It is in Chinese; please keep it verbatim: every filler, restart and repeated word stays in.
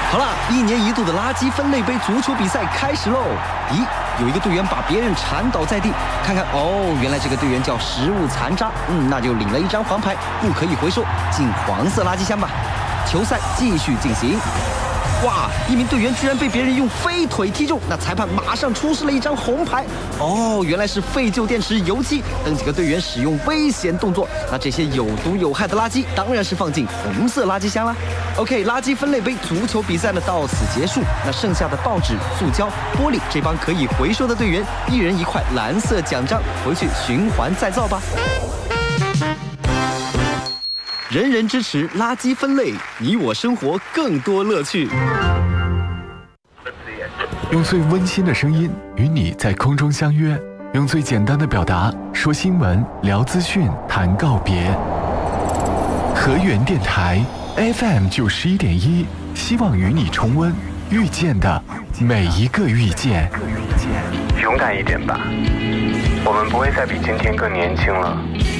好了，一年一度的垃圾分类杯足球比赛开始喽！咦，有一个队员把别人缠倒在地，看看哦，原来这个队员叫食物残渣，嗯，那就领了一张黄牌，不可以回收，进黄色垃圾箱吧。球赛继续进行。哇！一名队员居然被别人用飞腿踢中，那裁判马上出示了一张红牌。哦，原来是废旧电池、油漆等几个队员使用危险动作。那这些有毒有害的垃圾当然是放进红色垃圾箱啦。OK， 垃圾分类杯足球比赛呢到此结束。那剩下的报纸、塑胶、玻璃，这帮可以回收的队员，一人一块蓝色奖章，回去循环再造吧。人人支持垃圾分类，你我生活更多乐趣。 用最温馨的声音与你在空中相约，用最简单的表达说新闻、聊资讯、谈告别。河源电台 F M 九十一点一，希望与你重温遇见的每一个遇见。 勇敢一点吧，我们不会再比今天更年轻了。